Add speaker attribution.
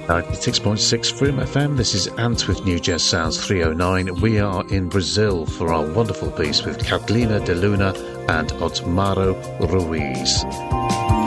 Speaker 1: 96.6 Freedom FM. This is Ant with New Jazz Sounds 309. We are in Brazil for our wonderful piece with Catalina de Luna and Otmaro Ruiz.